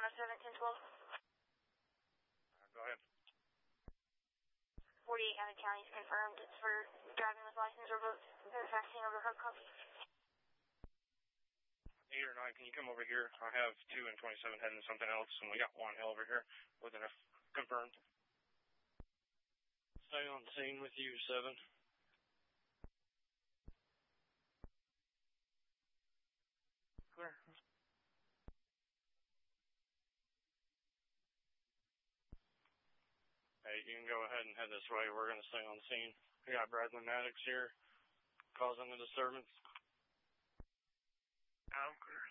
107-1012. Go ahead. 48 County County is confirmed. It's for driving with license revoked. They're faxing over hard copy. 8 or 9, can you come over here? I have 2 and 27 heading to something else, and we got 1 hell over here with an confirmed. Stay on scene with you, 7. Clear. Hey, you can go ahead and head this way. We're going to stay on scene. We got Bradley Maddox here causing the disturbance. I'm clear.